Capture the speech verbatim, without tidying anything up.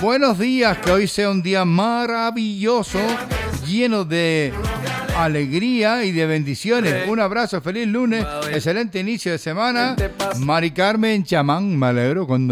Buenos días, que hoy sea un día maravilloso, lleno de alegría y de bendiciones. Un abrazo, feliz lunes, excelente inicio de semana. Mari Carmen Chamán, me alegro cuando